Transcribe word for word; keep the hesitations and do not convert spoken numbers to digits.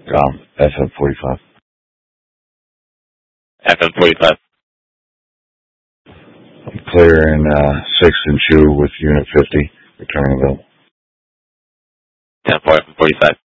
Um, F M forty-five. F M forty-five. I'm clear in uh, six and two with Unit fifty, returning available. ten four, F M forty-five.